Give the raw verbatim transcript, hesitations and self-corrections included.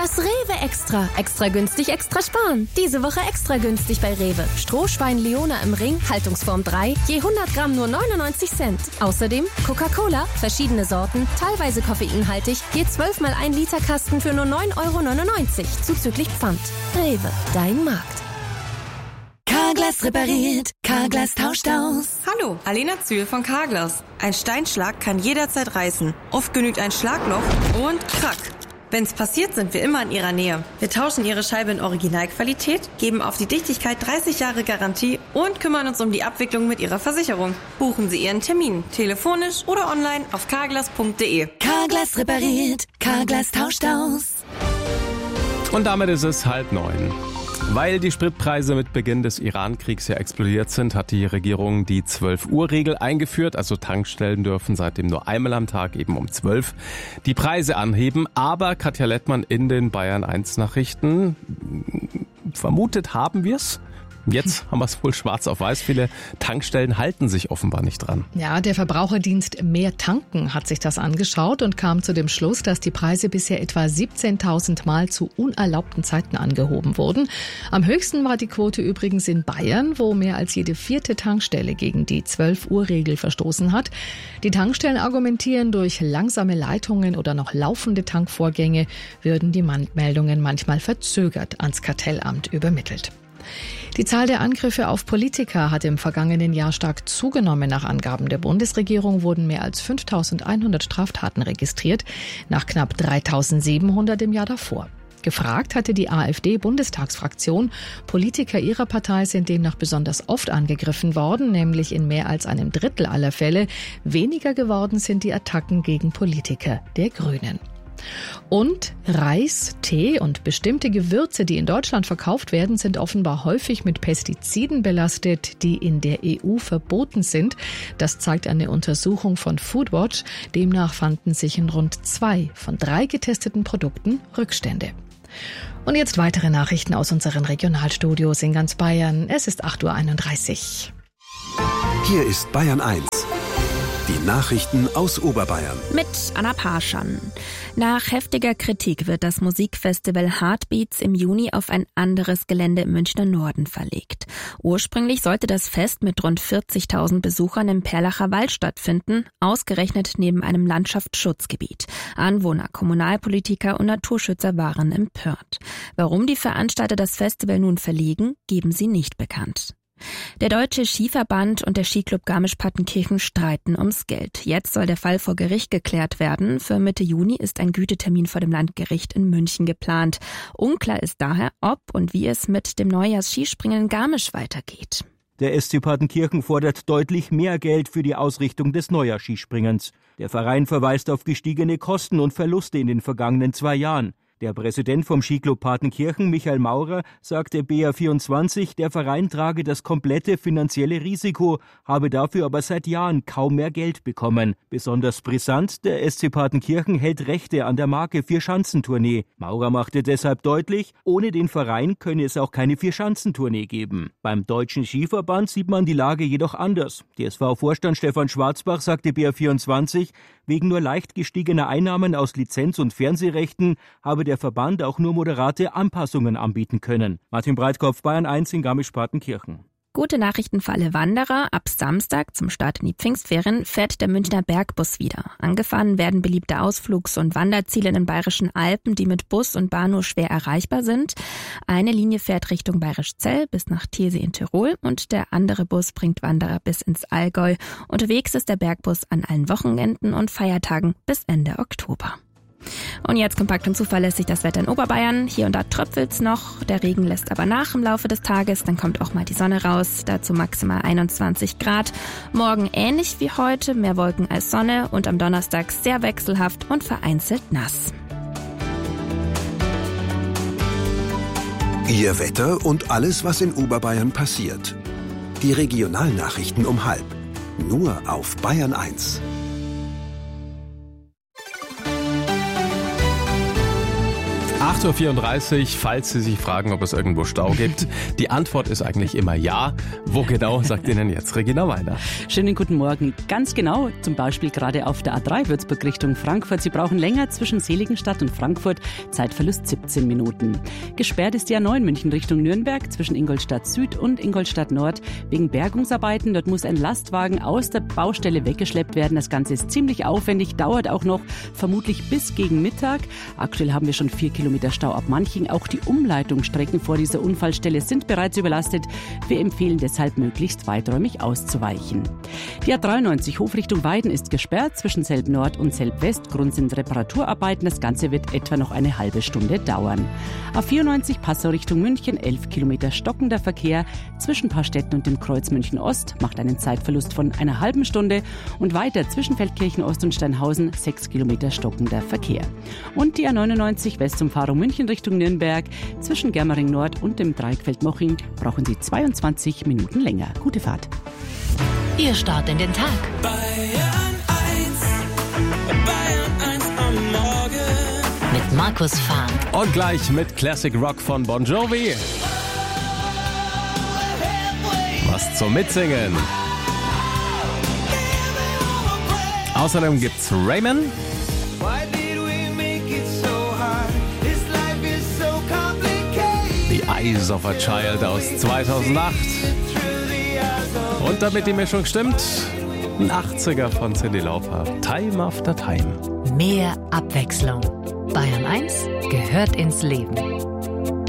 Das Rewe Extra. Extra günstig, extra sparen. Diese Woche extra günstig bei Rewe. Strohschwein Leona im Ring, Haltungsform drei, je hundert Gramm nur neunundneunzig Cent. Außerdem Coca-Cola, verschiedene Sorten, teilweise koffeinhaltig, je zwölf mal ein Liter Kasten für nur neun Euro neunundneunzig, zuzüglich Pfand. Rewe, dein Markt. Carglass repariert, Carglass tauscht aus. Hallo, Alena Zühl von Carglass. Ein Steinschlag kann jederzeit reißen. Oft genügt ein Schlagloch und krack. Wenn's passiert, sind wir immer in Ihrer Nähe. Wir tauschen Ihre Scheibe in Originalqualität, geben auf die Dichtigkeit dreißig Jahre Garantie und kümmern uns um die Abwicklung mit Ihrer Versicherung. Buchen Sie Ihren Termin, telefonisch oder online auf carglass punkt de. Carglass repariert, Carglass tauscht aus. Und damit ist es halb neun. Weil die Spritpreise mit Beginn des Iran-Kriegs ja explodiert sind, hat die Regierung die zwölf-Uhr-Regel eingeführt. Also Tankstellen dürfen seitdem nur einmal am Tag, eben um zwölf, die Preise anheben. Aber Katja Lettmann in den Bayern eins Nachrichten, vermutet haben wir es. Jetzt haben wir es wohl schwarz auf weiß. Viele Tankstellen halten sich offenbar nicht dran. Ja, der Verbraucherdienst Mehr Tanken hat sich das angeschaut und kam zu dem Schluss, dass die Preise bisher etwa siebzehntausend Mal zu unerlaubten Zeiten angehoben wurden. Am höchsten war die Quote übrigens in Bayern, wo mehr als jede vierte Tankstelle gegen die zwölf-Uhr-Regel verstoßen hat. Die Tankstellen argumentieren, durch langsame Leitungen oder noch laufende Tankvorgänge würden die Meldungen manchmal verzögert ans Kartellamt übermittelt. Die Zahl der Angriffe auf Politiker hat im vergangenen Jahr stark zugenommen. Nach Angaben der Bundesregierung wurden mehr als fünftausendeinhundert Straftaten registriert, nach knapp dreitausendsiebenhundert im Jahr davor. Gefragt hatte die AfD-Bundestagsfraktion. Politiker ihrer Partei sind demnach besonders oft angegriffen worden, nämlich in mehr als einem Drittel aller Fälle. Weniger geworden sind die Attacken gegen Politiker der Grünen. Und Reis, Tee und bestimmte Gewürze, die in Deutschland verkauft werden, sind offenbar häufig mit Pestiziden belastet, die in der E U verboten sind. Das zeigt eine Untersuchung von Foodwatch. Demnach fanden sich in rund zwei von drei getesteten Produkten Rückstände. Und jetzt weitere Nachrichten aus unseren Regionalstudios in ganz Bayern. Es ist acht Uhr einunddreißig. Hier ist Bayern eins. Die Nachrichten aus Oberbayern. Mit Anna Parschan. Nach heftiger Kritik wird das Musikfestival Heartbeats im Juni auf ein anderes Gelände im Münchner Norden verlegt. Ursprünglich sollte das Fest mit rund vierzigtausend Besuchern im Perlacher Wald stattfinden, ausgerechnet neben einem Landschaftsschutzgebiet. Anwohner, Kommunalpolitiker und Naturschützer waren empört. Warum die Veranstalter das Festival nun verlegen, geben sie nicht bekannt. Der Deutsche Skiverband und der Skiclub Garmisch-Partenkirchen streiten ums Geld. Jetzt soll der Fall vor Gericht geklärt werden. Für Mitte Juni ist ein Gütetermin vor dem Landgericht in München geplant. Unklar ist daher, ob und wie es mit dem Neujahrs-Skispringen in Garmisch weitergeht. Der S C Partenkirchen fordert deutlich mehr Geld für die Ausrichtung des Neujahrs-Skispringens. Der Verein verweist auf gestiegene Kosten und Verluste in den vergangenen zwei Jahren. Der Präsident vom Skiclub Partenkirchen, Michael Maurer, sagte B R vierundzwanzig, der Verein trage das komplette finanzielle Risiko, habe dafür aber seit Jahren kaum mehr Geld bekommen. Besonders brisant, der S C Partenkirchen hält Rechte an der Marke Vierschanzentournee. Maurer machte deshalb deutlich, ohne den Verein könne es auch keine Vierschanzentournee geben. Beim Deutschen Skiverband sieht man die Lage jedoch anders. D S V-Vorstand Stefan Schwarzbach sagte B R vierundzwanzig, wegen nur leicht gestiegener Einnahmen aus Lizenz- und Fernsehrechten habe der Verband auch nur moderate Anpassungen anbieten können. Martin Breitkopf, Bayern eins in Garmisch-Partenkirchen. Gute Nachrichten für alle Wanderer. Ab Samstag zum Start in die Pfingstferien fährt der Münchner Bergbus wieder. Angefahren werden beliebte Ausflugs- und Wanderziele in den Bayerischen Alpen, die mit Bus und Bahn nur schwer erreichbar sind. Eine Linie fährt Richtung Bayerischzell bis nach Thielsee in Tirol und der andere Bus bringt Wanderer bis ins Allgäu. Unterwegs ist der Bergbus an allen Wochenenden und Feiertagen bis Ende Oktober. Und jetzt kompakt und zuverlässig das Wetter in Oberbayern. Hier und da tröpfelt's noch. Der Regen lässt aber nach im Laufe des Tages. Dann kommt auch mal die Sonne raus. Dazu maximal einundzwanzig Grad. Morgen ähnlich wie heute. Mehr Wolken als Sonne. Und am Donnerstag sehr wechselhaft und vereinzelt nass. Ihr Wetter und alles, was in Oberbayern passiert. Die Regionalnachrichten um halb. Nur auf Bayern eins. acht acht Uhr vierunddreißig, falls Sie sich fragen, ob es irgendwo Stau gibt. Die Antwort ist eigentlich immer ja. Wo genau, sagt Ihnen jetzt Regina Weiner. Schönen guten Morgen. Ganz genau, zum Beispiel gerade auf der A drei Würzburg Richtung Frankfurt. Sie brauchen länger zwischen Seligenstadt und Frankfurt. Zeitverlust siebzehn Minuten. Gesperrt ist die A neun München Richtung Nürnberg zwischen Ingolstadt Süd und Ingolstadt Nord wegen Bergungsarbeiten. Dort muss ein Lastwagen aus der Baustelle weggeschleppt werden. Das Ganze ist ziemlich aufwendig, dauert auch noch vermutlich bis gegen Mittag. Aktuell haben wir schon vier Kilometer Stau ab Manching. Auch die Umleitungsstrecken vor dieser Unfallstelle sind bereits überlastet. Wir empfehlen deshalb, möglichst weiträumig auszuweichen. Die A dreiundneunzig Hof Richtung Weiden ist gesperrt zwischen Selb Nord und Selb West. Grund sind Reparaturarbeiten. Das Ganze wird etwa noch eine halbe Stunde dauern. A vierundneunzig Passau Richtung München, elf Kilometer stockender Verkehr zwischen Paarstetten und dem Kreuz München Ost, macht einen Zeitverlust von einer halben Stunde. Und weiter zwischen Feldkirchen Ost und Steinhausen, sechs Kilometer stockender Verkehr. Und die A neunundneunzig Westumfahrung München Richtung Nürnberg, zwischen Germering Nord und dem Dreieckfeld Moching brauchen Sie zweiundzwanzig Minuten länger. Gute Fahrt. Ihr Start in den Tag. Bayern eins, Bayern eins am Morgen. Mit Markus Fahn. Und gleich mit Classic Rock von Bon Jovi. Was zum Mitsingen. Außerdem gibt's Rayman. The Eyes of a Child aus zweitausendacht. Und damit die Mischung stimmt, ein achtziger von Cyndi Lauper. Time After Time. Mehr Abwechslung. Bayern eins gehört ins Leben.